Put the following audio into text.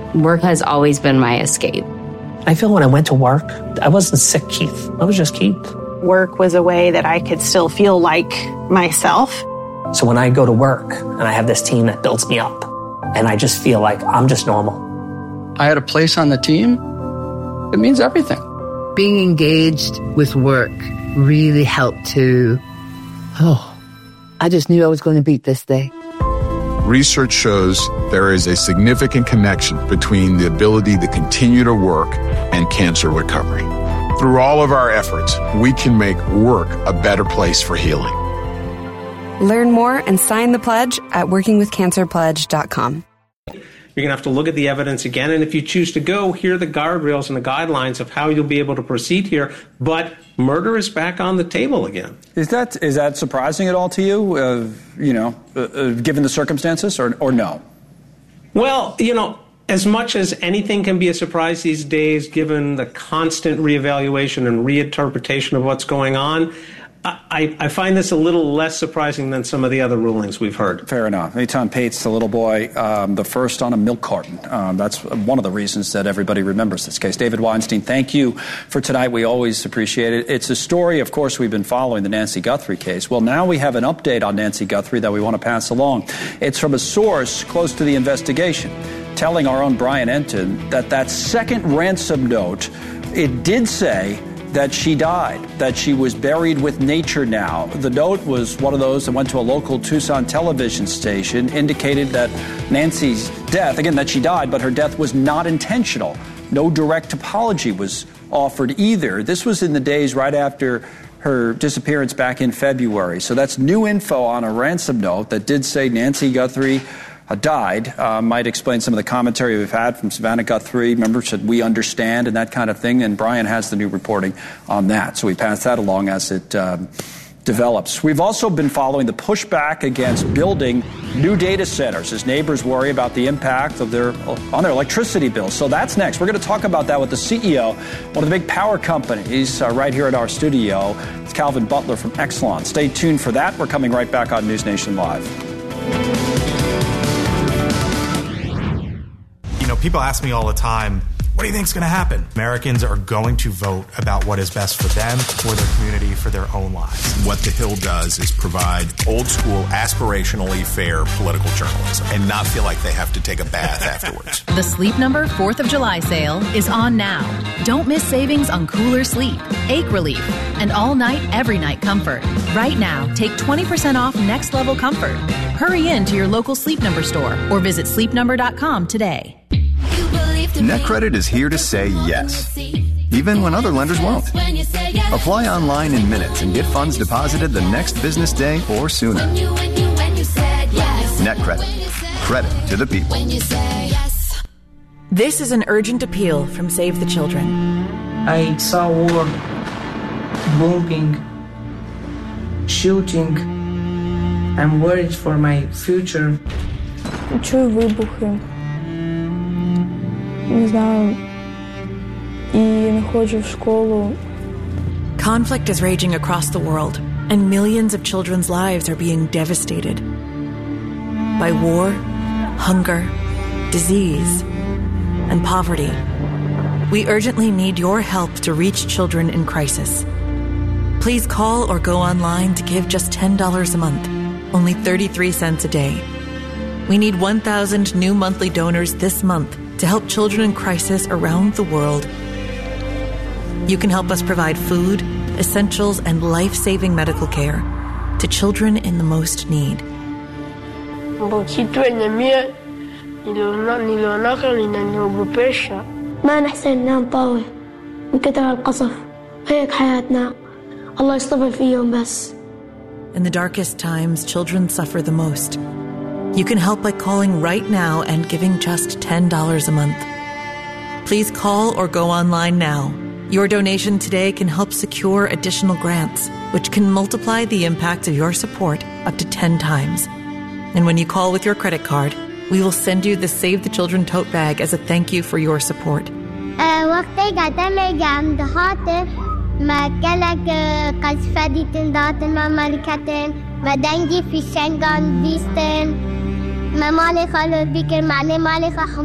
Work has always been my escape. I feel when I went to work, I wasn't sick Keith. I was just Keith. Work was a way that I could still feel like myself. So when I go to work and I have this team that builds me up, and I just feel like I'm just normal. I had a place on the team. It means everything. Being engaged with work really helped to, I just knew I was going to beat this day. Research shows there is a significant connection between the ability to continue to work and cancer recovery. Through all of our efforts, we can make work a better place for healing. Learn more and sign the pledge at workingwithcancerpledge.com. You're going to have to look at the evidence again, and if you choose to go, here are the guardrails and the guidelines of how you'll be able to proceed here. But murder is back on the table again. Is that surprising at all to you, given the circumstances, or no? Well, as much as anything can be a surprise these days, given the constant reevaluation and reinterpretation of what's going on, I find this a little less surprising than some of the other rulings we've heard. Fair enough. Eitan Pates, the little boy, the first on a milk carton. That's one of the reasons that everybody remembers this case. David Weinstein, thank you for tonight. We always appreciate it. It's a story, of course, we've been following, the Nancy Guthrie case. Well, now we have an update on Nancy Guthrie that we want to pass along. It's from a source close to the investigation, telling our own Brian Enton that second ransom note, it did say that she died, that she was buried with nature now. The note was one of those that went to a local Tucson television station, indicated that Nancy's death, again, that she died, but her death was not intentional. No direct apology was offered either. This was in the days right after her disappearance back in February. So that's new info on a ransom note that did say Nancy Guthrie died. Might explain some of the commentary we've had from Savannah Guthrie. Remember, said we understand and that kind of thing. And Brian has the new reporting on that. So we pass that along as it develops. We've also been following the pushback against building new data centers as neighbors worry about the impact on their electricity bills. So that's next. We're going to talk about that with the CEO, one of the big power companies right here at our studio. It's Calvin Butler from Exelon. Stay tuned for that. We're coming right back on News Nation Live. People ask me all the time, what do you think is going to happen? Americans are going to vote about what is best for them, for their community, for their own lives. What The Hill does is provide old school, aspirationally fair political journalism and not feel like they have to take a bath afterwards. The Sleep Number 4th of July sale is on now. Don't miss savings on cooler sleep, ache relief, and all night, every night comfort. Right now, take 20% off next level comfort. Hurry in to your local Sleep Number store or visit sleepnumber.com today. NetCredit is here to say yes, even when other lenders won't. Apply online in minutes and get funds deposited the next business day or sooner. NetCredit. Credit to the people. This is an urgent appeal from Save the Children. I saw war, bombing, shooting. I'm worried for my future. Чую вибухи. Не знаю, і не ходжу в школу. Conflict is raging across the world, and millions of children's lives are being devastated by war, hunger, disease, and poverty. We urgently need your help to reach children in crisis. Please call or go online to give just $10 a month, only 33 cents a day. We need 1,000 new monthly donors this month to help children in crisis around the world. You can help us provide food, essentials, and life-saving medical care to children in the most need. ما نحسن ننام طاوة من كتر القصف هيك حياتنا الله يصطبر فيهم بس. In the darkest times, children suffer the most. You can help by calling right now and giving just $10 a month. Please call or go online now. Your donation today can help secure additional grants, which can multiply the impact of your support up to 10 times. And when you call with your credit card, we will send you the Save the Children tote bag as a thank you for your support. وقتی قدم جام دهات ما کلک قصفدی تندات ما ملکتن و دنگی فیشنگان بیستن ما مال خالو بیکر مال خالو